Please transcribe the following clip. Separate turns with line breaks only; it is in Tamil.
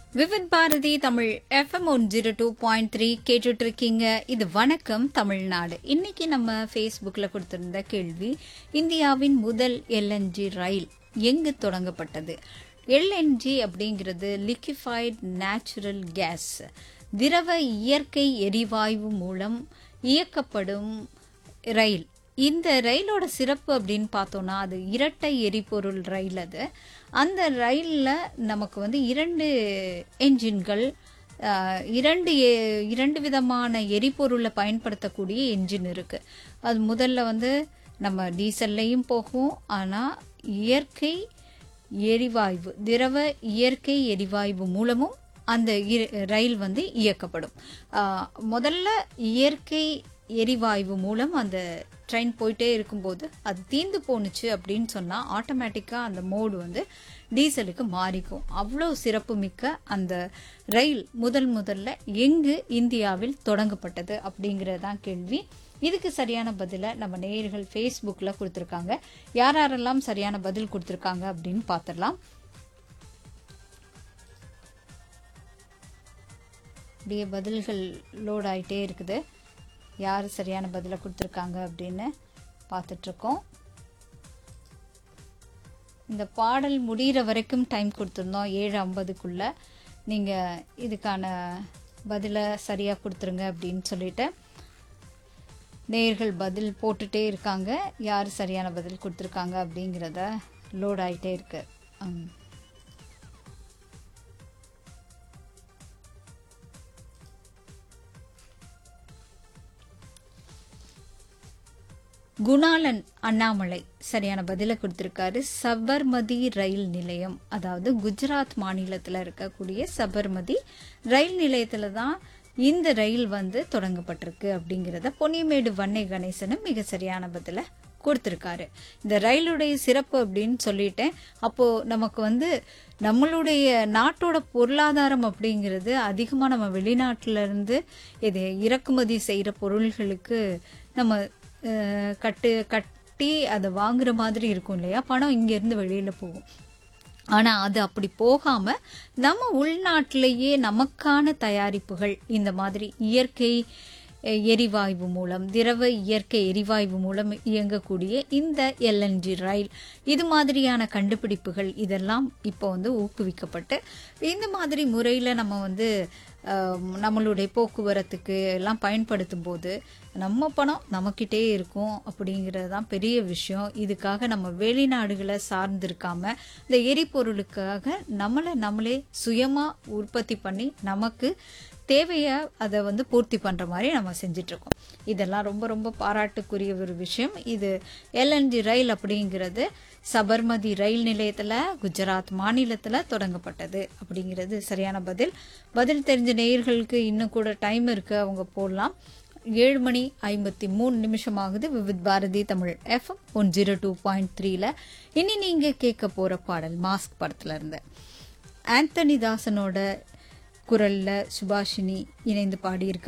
விவித் பாரதி தமிழ் FM 102.3 கேட்டுட்டு இருக்கீங்க. இது வணக்கம் தமிழ்நாடு. இன்னைக்கு நம்ம ஃபேஸ்புக்ல கொடுத்திருந்த கேள்வி, இந்தியாவின் முதல் LNG ரயில் எங்கு தொடங்கப்பட்டது? LNG அப்படிங்கிறது லிக்விஃபைட் நேச்சுரல் கேஸ், திரவ இயற்கை எரிவாயு மூலம் இயக்கப்படும் ரயில். இந்த ரயிலோட சிறப்பு அப்படின்னு பார்த்தோம்னா, அது இரட்டை எரிபொருள் ரயில். அது அந்த ரயிலில் நமக்கு வந்து இரண்டு என்ஜின்கள், இரண்டு விதமான எரிபொருளை பயன்படுத்தக்கூடிய என்ஜின் இருக்குது. அது முதல்ல வந்து நம்ம டீசல்லையும் போகும், ஆனால் இயற்கை எரிவாயு, திரவ இயற்கை எரிவாயு மூலமும் அந்த ரயில் வந்து இயக்கப்படும். முதல்ல இயற்கை எரிவாயு மூலம் அந்த ட்ரெயின் போயிட்டே இருக்கும்போது அது தீர்ந்து போணுச்சு அப்படின்னு சொன்னால் ஆட்டோமேட்டிக்காக அந்த மோடு வந்து டீசலுக்கு மாறிக்கும். அவ்வளோ சிறப்பு மிக்க அந்த ரயில் முதல்ல எங்கு இந்தியாவில் தொடங்கப்பட்டது அப்படிங்கிறது தான் கேள்வி. இதுக்கு சரியான பதிலை நம்ம நேயர்கள் ஃபேஸ்புக்கில் கொடுத்துருக்காங்க. யாரெல்லாம் சரியான பதில் கொடுத்துருக்காங்க அப்படின்னு பார்த்துடலாம். அப்படியே பதில்கள் லோட் ஆகிட்டே இருக்குது. யார் சரியான பதிலை கொடுத்துருக்காங்க அப்படின்னு பார்த்துட்ருக்கோம். இந்த பாடல் முடிகிற வரைக்கும் டைம் கொடுத்துருந்தோம், 7:50க்குள்ளே நீங்கள் இதுக்கான பதிலை சரியாக கொடுத்துருங்க அப்படின்னு சொல்லிட்டு நேயர்கள் பதில் போட்டுகிட்டே இருக்காங்க. யார் சரியான பதில் கொடுத்துருக்காங்க அப்படிங்கிறத லோட் ஆகிட்டே இருக்கு. குணாலன் அண்ணாமலை சரியான பதிலை கொடுத்திருக்காரு. சபர்மதி ரயில் நிலையம், அதாவது குஜராத் மாநிலத்தில் இருக்கக்கூடிய சபர்மதி ரயில் நிலையத்தில் தான் இந்த ரயில் வந்து தொடங்கப்பட்டிருக்கு அப்படிங்கிறத பொன்னியமேடு வன்னை கணேசனும் மிக சரியான பதிலை கொடுத்துருக்காரு. இந்த ரயிலுடைய சிறப்பு அப்படின்னு சொல்லிட்டேன். அப்போது நமக்கு வந்து நம்மளுடைய நாட்டோட பொருளாதாரம் அப்படிங்கிறது அதிகமாக நம்ம வெளிநாட்டிலேருந்து இது இறக்குமதி செய்கிற பொருள்களுக்கு நம்ம கட்டி அதை வாங்குற மாதிரி இருக்கும் இல்லையா, பணம் இங்கேருந்து வெளியில் போகும். ஆனால் அது அப்படி போகாமல் நம்ம உள்நாட்டிலேயே நமக்கான தயாரிப்புகள், இந்த மாதிரி இயற்கை எரிவாயு மூலம், திரவ இயற்கை எரிவாயு மூலம் இயங்கக்கூடிய இந்த LNG ரயில், இது மாதிரியான கண்டுபிடிப்புகள் இதெல்லாம் இப்போ வந்து ஊக்குவிக்கப்பட்டு இந்த மாதிரி முறையில் நம்ம வந்து நம்மளுடைய போக்குவரத்துக்கு எல்லாம் பயன்படுத்தும் போது நம்ம பணம் நம்மக்கிட்டே இருக்கும் அப்படிங்கிறது தான் பெரிய விஷயம். இதுக்காக நம்ம வெளிநாடுகளை சார்ந்திருக்காம இந்த எரிபொருளுக்காக நம்மளே சுயமாக உற்பத்தி பண்ணி நமக்கு தேவையை அதை வந்து பூர்த்தி பண்ணுற மாதிரி நம்ம செஞ்சிட்ருக்கோம். இதெல்லாம் ரொம்ப ரொம்ப பாராட்டுக்குரிய ஒரு விஷயம். இது LNG ரயில் அப்படிங்கிறது சபர்மதி ரயில் நிலையத்தில் குஜராத் மாநிலத்தில் தொடங்கப்பட்டது அப்படிங்கிறது சரியான பதில் தெரிஞ்ச நேயர்களுக்கு இன்னும் கூட டைம் இருக்குது, அவங்க போடலாம். 7:53 ஆகுது. விவித் பாரதி தமிழ் FM 102.3ல இனி நீங்கள் கேட்க போகிற பாடல் மாஸ்க் படத்தில் இருந்து ஆந்தனி தாசனோட குரலில் சுபாஷினி இணைந்து பாடியிருக்காங்க.